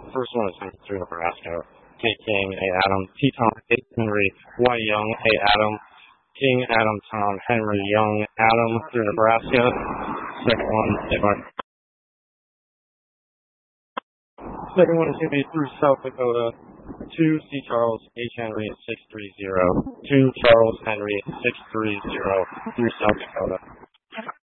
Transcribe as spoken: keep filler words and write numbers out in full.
First one is through Nebraska. K. King, A. Adam, T. Tom, A. Henry, Y. Young, A. Adam, King, Adam, Tom, Henry, Young, Adam through Nebraska. Second one, Second one is going to be through South Dakota. Two, C. Charles, H. Henry, six three zero. Two, Charles Henry, six three zero through South Dakota.